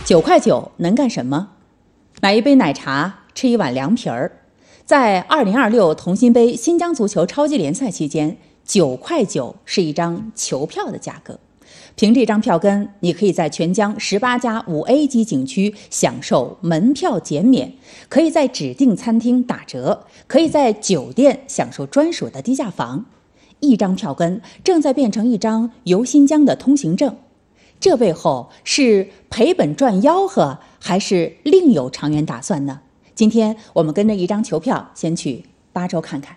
9.9块能干什么？买一杯奶茶，吃一碗凉皮儿。在2026同心杯新疆足球超级联赛期间，9.9块是一张球票的价格。凭这张票根，你可以在全疆18家5A 级景区享受门票减免，可以在指定餐厅打折，可以在酒店享受专属的低价房。一张票根正在变成一张游新疆的通行证。这背后是赔本赚吆喝，还是另有长远打算呢？今天我们跟着一张球票，先去巴州看看。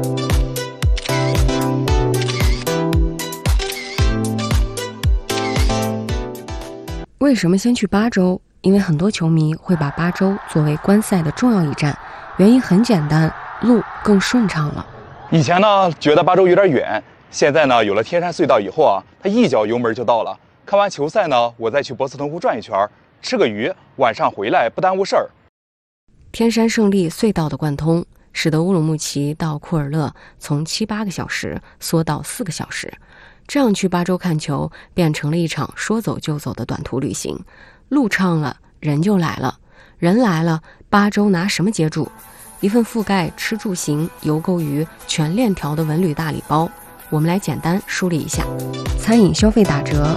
为什么先去巴州？因为很多球迷会把巴州作为观赛的重要一站，原因很简单，路更顺畅了。 以前呢，觉得巴州有点远，现在呢，有了天山隧道以后啊，它一脚油门就到了。看完球赛呢，我再去博斯腾湖转一圈，吃个鱼，晚上回来不耽误事儿。 天山胜利隧道的贯通，使得乌鲁木齐到库尔勒从7-8个小时缩到4个小时，这样去巴州看球变成了一场说走就走的短途旅行。路畅了，人就来了，人来了，巴州拿什么接住？一份覆盖吃住行、游购娱全链条的文旅大礼包。我们来简单梳理一下：餐饮消费打折，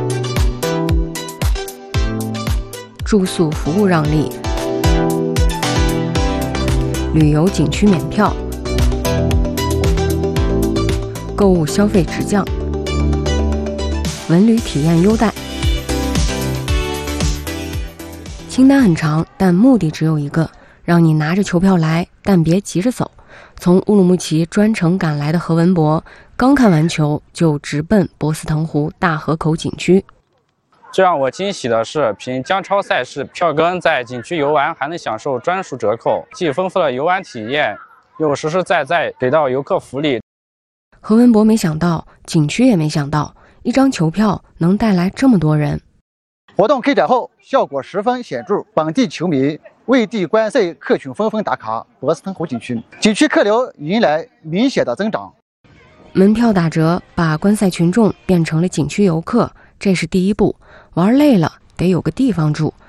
住宿服务让利，旅游景区免票，购物消费直降，文旅体验优待。清单很长，但目的只有一个，让你拿着球票来，但别急着走。从乌鲁木齐专程赶来的何文博，刚看完球就直奔博斯腾湖大河口景区。 最让我惊喜的是，凭江超赛事票根在景区游玩还能享受专属折扣，既丰富了游玩体验，又实实在在给到游客福利。 何文博没想到，景区也没想到，一张球票能带来这么多人。 活动开展后，效果十分显著，本地球迷、外地观赛客群纷纷打卡博斯腾湖景区，景区客流迎来明显的增长。 门票打折，把观赛群众变成了景区游客，这是第一步。玩累了，得有个地方住，